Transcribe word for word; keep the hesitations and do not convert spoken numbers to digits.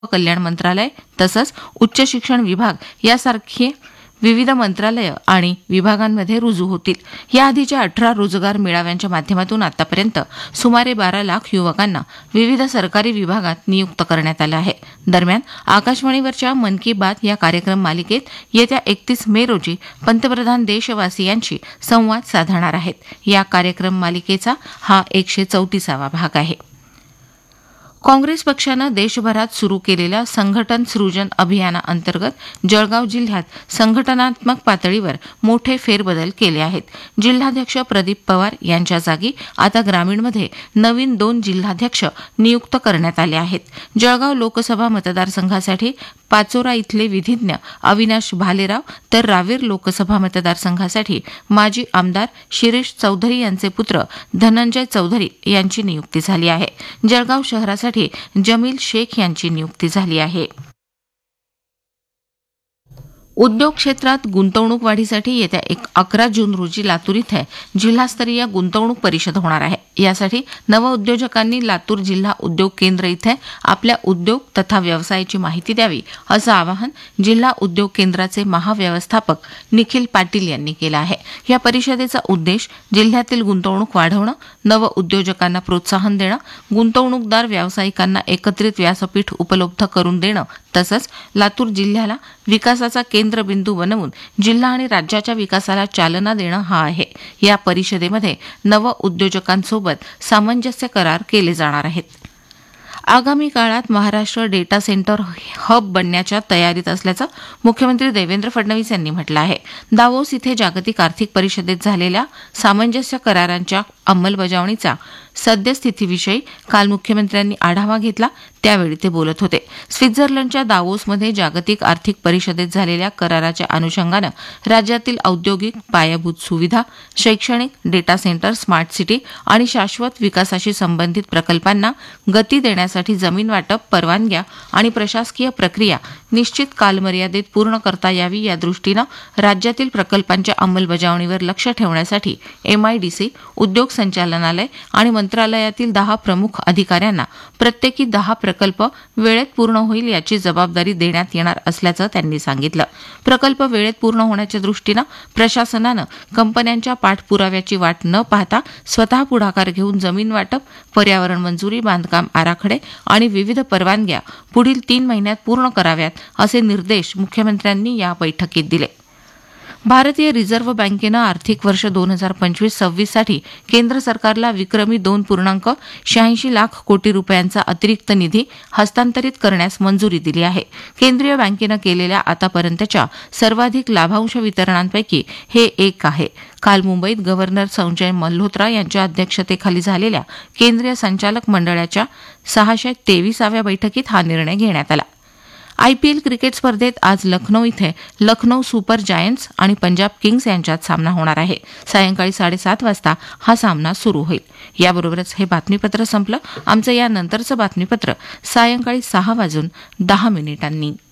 कल्याण मंत्रालय तसंच उच्च शिक्षण विभाग यासारखे विविध मंत्रालय आणि विभागांमध्ये रुजू होतील. याआधीच्या अठरा रोजगार मेळाव्यांच्या माध्यमातून आतापर्यंत सुमारे बारा लाख युवकांना विविध सरकारी विभागात नियुक्त करण्यात आलं आहे. दरम्यान आकाशवाणीवरच्या मन की बात या कार्यक्रम मालिकेत येत्या एकतीस मे रोजी पंतप्रधान देशवासियांशी संवाद साधणार आहेत. या कार्यक्रम मालिकेचा हा एकशे चौतीसावा भाग आहे. काँग्रेस पक्षानं देशभरात सुरू केलेल्या संघटन सृजन अभियानाअंतर्गत जळगाव जिल्ह्यात संघटनात्मक पातळीवर मोठे फेरबदल केले आहेत. जिल्हाध्यक्ष प्रदीप पवार यांच्या जागी आता ग्रामीणमध्ये नवीन दोन जिल्हाध्यक्ष नियुक्त करण्यात आले आहेत. जळगाव लोकसभा मतदारसंघासाठी पाचोरा इथले विधिज्ञ अविनाश भालेराव तर रावेर लोकसभा मतदारसंघासाठी माजी आमदार शिरीष चौधरी यांचे पुत्र धनंजय चौधरी यांची नियुक्ती झाली आहे. जळगाव शहरासाठी जमील शेख यांची नियुक्ती झाली आहे. उद्योग क्षेत्रात गुंतवणूक वाढीसाठी येत्या एक अकरा जून रोजी लातूर इथे जिल्हास्तरीय गुंतवणूक परिषद होणार आहे. यासाठी नवउद्योजकांनी लातूर जिल्हा उद्योग केंद्र इथे आपल्या उद्योग तथा व्यवसायाची माहिती द्यावी असं आवाहन जिल्हा उद्योग केंद्राचे महाव्यवस्थापक निखिल पाटील यांनी केलं आहे. या परिषदेचा उद्देश जिल्ह्यातील गुंतवणूक वाढवणं, नवउद्योजकांना प्रोत्साहन देणं, गुंतवणूकदार व्यावसायिकांना एकत्रित व्यासपीठ उपलब्ध करून देणं तसंच लातूर जिल्ह्याला विकासाचा केंद्रबिंदू बनवून जिल्हा आणि राज्याच्या विकासाला चालना देणं हा आहे. या परिषदेमध्ये नवउद्योजकांसोबत सामंजस्य करार केले जाणार आहेत. आगामी काळात महाराष्ट्र डेटा सेंटर हब बनण्याच्या तयारीत असल्याचं मुख्यमंत्री देवेंद्र फडणवीस यांनी म्हटलं आहे. दावोस इथे जागतिक आर्थिक परिषदेत झालेल्या सामंजस्य करारांच्या अंमलबजावणीचा सद्यस्थितीविषयी काल मुख्यमंत्र्यांनी आढावा घेतला. त्यावेळी ते बोलत होते. स्वित्झर्लंडच्या दावोसमध्ये जागतिक आर्थिक परिषदेत झालेल्या कराराच्या अनुषंगानं राज्यातील औद्योगिक पायाभूत सुविधा, शैक्षणिक, डेटा सेंटर, स्मार्ट सिटी आणि शाश्वत विकासाशी संबंधित प्रकल्पांना गती देण्यासाठी जमीन वाटप, परवानग्या आणि प्रशासकीय प्रक्रिया निश्चित कालमर्यादेत पूर्ण करता यावी या दृष्टीनं राज्यातील प्रकल्पांच्या अंमलबजावणीवर लक्ष ठेवण्यासाठी एमआयडीसी, उद्योग संचालनालय आणि मंत्रालयातील दहा प्रमुख अधिकाऱ्यांना प्रत्येकी दहा प्रकल्प वेळेत पूर्ण होईल याची जबाबदारी देण्यात येणार असल्याचं त्यांनी सांगितलं. प्रकल्प वेळेत पूर्ण होण्याच्या दृष्टीनं प्रशासनानं कंपन्यांच्या पाठपुराव्याची वाट न पाहता स्वतः पुढाकार घेऊन जमीन वाटप, पर्यावरण मंजुरी, बांधकाम आराखडे आणि विविध परवानग्या पुढील तीन महिन्यात पूर्ण कराव्यात असे निर्देश मुख्यमंत्र्यांनी या बैठकीत दिले. भारतीय रिझर्व्ह बँकेनं आर्थिक वर्ष दोन हजार पंचवीस सव्वीस साठी केंद्र सरकारला विक्रमी दोन पूर्णांक शहाऐंशी लाख कोटी रुपयांचा अतिरिक्त निधी हस्तांतरित करण्यास मंजुरी दिली आहे. केंद्रीय बँकेनं केलेल्या आतापर्यंतच्या सर्वाधिक लाभांश वितरणांपैकी हे एक आहे. काल मुंबईत गव्हर्नर संजय मल्होत्रा यांच्या अध्यक्षतेखाली झालेल्या केंद्रीय संचालक मंडळाच्या सहाशे तेविसाव्या बैठकीत हा निर्णय घेण्यात आला. आयपीएल क्रिकेट स्पर्धेत आज लखनौ इथे लखनौ सुपर जायंट्स आणि पंजाब किंग्स यांच्यात सामना होणार आहे. सायंकाळी साडेसात वाजता हा सामना सुरू होईल. याबरोबरच हे बातमीपत्र संपलं. आमचं यानंतरचं बातमीपत्र सायंकाळी सहा वाजून दहा मिनिटांनी.